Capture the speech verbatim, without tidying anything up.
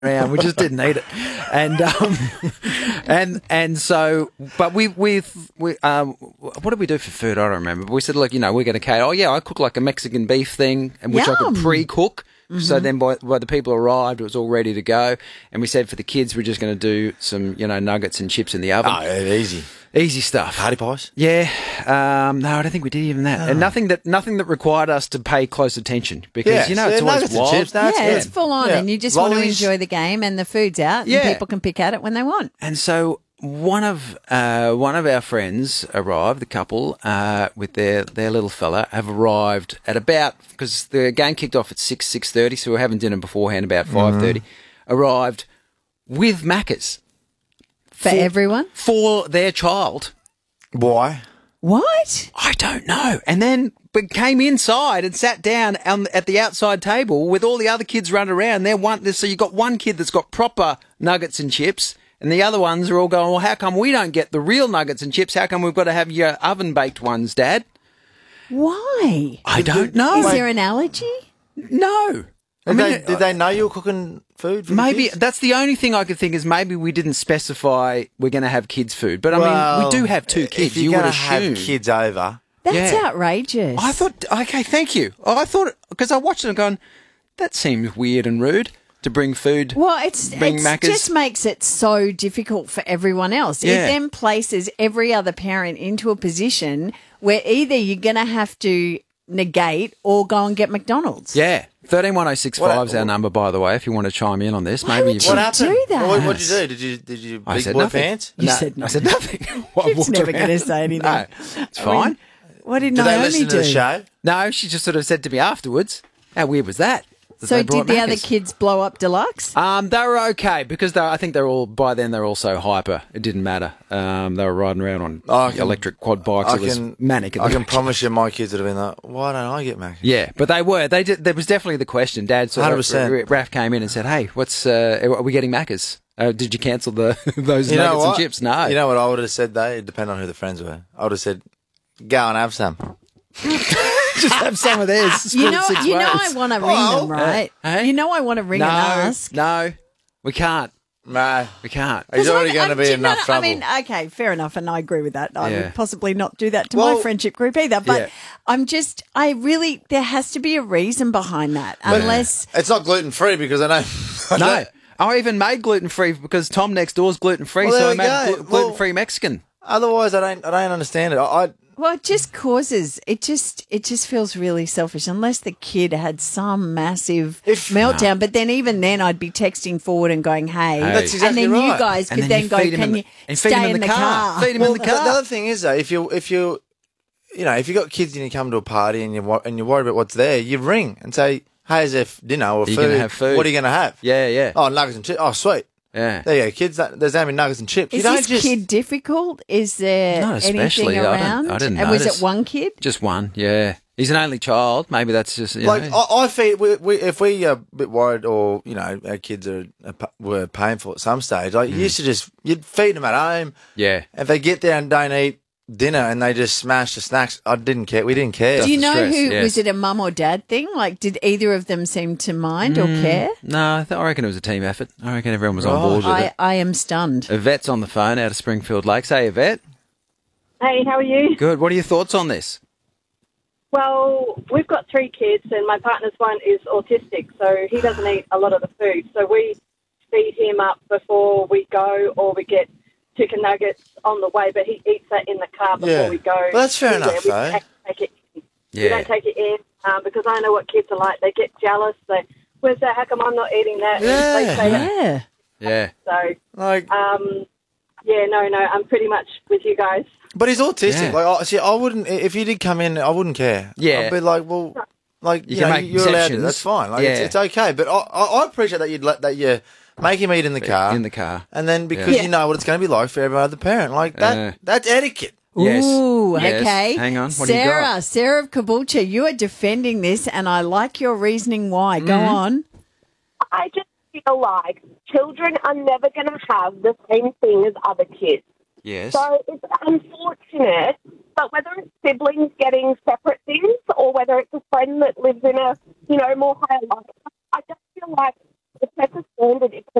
around. We just didn't eat it, and um, and and so, but we we we um, what did we do for food? I don't remember. But we said, look, you know, we're going to cater. Oh yeah, I cook like a Mexican beef thing, and which I could Yum. pre-cook. So then by, by the people arrived, it was all ready to go. And we said for the kids, we're just going to do some, you know, nuggets and chips in the oven. Oh, yeah, easy. Easy stuff. Party pies? Yeah. Um, no, I don't think we did even that. And nothing that nothing that required us to pay close attention because, Yeah, you know, so it's always nuggets and wild. chips, no, it's yeah, good. it's full on, Yeah. and you just want to Lollies. enjoy the game, and the food's out, and Yeah. people can pick at it when they want. And so one of uh, one of our friends arrived, the couple uh, with their, their little fella, have arrived at about, because the game kicked off at six, six thirty, so we were having dinner beforehand about five thirty, arrived with Maccas For everyone? for their child. Why? What? I don't know. And then but came inside and sat down on, at the outside table with all the other kids running around. They're one, so you've got one kid that's got proper nuggets and chips, and the other ones are all going, well, how come we don't get the real nuggets and chips? How come we've got to have your oven-baked ones, Dad? Why? I don't know. Is there an allergy? No. I Did, mean, they, did they know you were cooking food for the maybe kids? that's the only thing I could think is maybe we didn't specify we're going to have kids' food. But I mean, Well, we do have two kids. If you're You would gonna assume. have kids over, That's Yeah. outrageous. I thought, okay, thank you. Oh, I thought, because I watched it and gone, that seems weird and rude to bring food. Well, it's Bring it Maccas. just makes it so difficult for everyone else. Yeah. It then places every other parent into a position where either you're going to have to negate or go and get McDonald's. Yeah. thirteen one oh six five is What- our number, by the way, if you want to chime in on this. Why Maybe would you you what happened? do that? What did you do? Did you did you I big said boy nothing. pants? You No, said I said nothing. I He's walked never around. going to say anything. No, it's I fine. mean, what did Did they Naomi listen do? to the show? No, she just sort of said to me afterwards, how weird was that? that So they brought did the other Maccas? kids blow up Deluxe? Um, they were okay because they, I think they're all by then they're all so hyper. It didn't matter. Um, they were riding around on I can- electric quad bikes. I It was can manic. at I the can moment. promise you, my kids would have been like, "Why don't I get Mac?" Yeah, but they were. They did. There was definitely the question. Dad, sort one hundred of, percent. Raph came in and said, "Hey, what's uh, are we getting Maccas? Uh, did you cancel the those You know nuggets what? and chips?" No. You know what I would have said? Though, it depended on who the friends were. I would have said, "Go and have some." just have some of theirs. You split it know, six you know, ways. I want to ring Well, them, right? uh, hey? You know, I want to ring no, and ask. no, we can't. No, We can't. he's already I'm- going to I'm- be do in you know- enough trouble. I mean, okay, fair enough, and I agree with that. I Yeah. would possibly not do that to Well- my friendship group either. But Yeah. I'm just, I really, there has to be a reason behind that, unless. it's not gluten free because I know. I No. know- I even made gluten free because Tom next door's gluten free, Well, so there I we made go. glu- Well- gluten free Mexican. Otherwise, I don't. I don't understand it. I, I Well, it just causes it. Just it just feels really selfish. Unless the kid had some massive If- meltdown, but then even then, I'd be texting forward and going, "Hey," That's exactly and then you right. guys And could then then, you go, feed him "Can in you the- and feed stay him in in the the car. car?" Feed him well, in the the, car. the other thing is though, if you if you you know if you got kids and you come to a party and you wa- and you're worried about what's there, you ring and say, "Hey, is there f- dinner or Are you food? gonna have food?" What are you going to have?" Yeah, yeah, Oh, nuggets and chips. Oh, sweet. yeah. There you go, kids. That, there's only nuggets and chips. Is you don't this just. kid difficult? Is there Not especially. anything I don't- around? I didn't and was notice. it one kid? Just one. Yeah, he's an only child. Maybe that's just you Like know. I, I feed, we, we, if we are a bit worried, or you know, our kids are, are pa- were painful at some stage. Like you used to just you'd feed them at home. yeah. If they get there and don't eat dinner and they just smash the snacks, I didn't care. We didn't care. Do you the know stress, who yeah. was it? A mum or dad thing? Like, did either of them seem to mind or care? No, I, th- I reckon it was a team effort. I reckon everyone was on Right. board with I, it. I am stunned. Yvette's on the phone out of Springfield Lakes. Hey, Yvette. Hey, how are you? Good. What are your thoughts on this? Well, we've got three kids, and my partner's one is autistic, so he doesn't eat a lot of the food. So we feed him up before we go, or we get chicken nuggets on the way, but he eats that in the car before Yeah. we go. Well, that's fair Yeah, enough, we though. don't take it in. Yeah. We don't take it in um, because I know what kids are like. They get jealous. They, where's that? How come I'm not eating that? And Yeah. they say that. Yeah. Yeah. So, Like, um, yeah, no, no, I'm pretty much with you guys. but he's autistic. Yeah. Like, I, see, I wouldn't. If you did come in, I wouldn't care. Yeah. I'd be like, well, like You you, can know, make you're allowed to. exceptions. That's fine. Like, it's, Yeah. it's okay. But I, I, I appreciate that you'd let that you make him eat in the car, In the car. and then because Yeah. you know what it's going to be like for every other parent. Like that. Yeah. That's etiquette. Yes. Ooh, Yes. okay. Hang on. What do you Sarah, got? Sarah of Caboolture, you are defending this, and I like your reasoning why. Go Mm-hmm. on. I just feel like children are never going to have the same thing as other kids. Yes. So it's unfortunate, but whether it's siblings getting separate things or whether it's a friend that lives in a, you know, more higher life, I just feel like the set the standard. If the